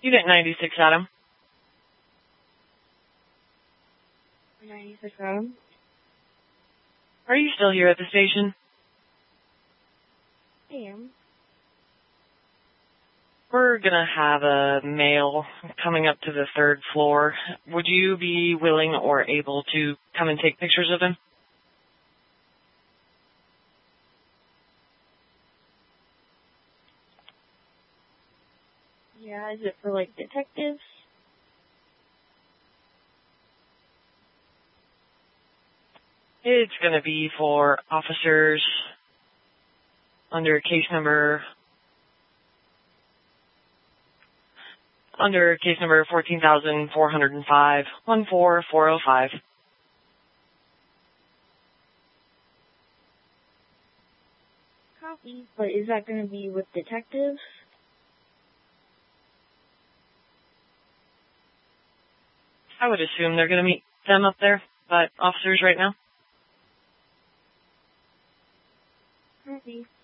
Unit 96, Adam. 96, Adam. Are you still here at the station? I am. We're gonna have a male coming up to the 3rd floor. Would you be willing or able to come and take pictures of him? Yeah, is it for, like, detectives? It's gonna be for officers under case number 14,405, 14405. Copy. But is that going to be with detectives? I would assume they're gonna meet them up there, but officers right now. Copy.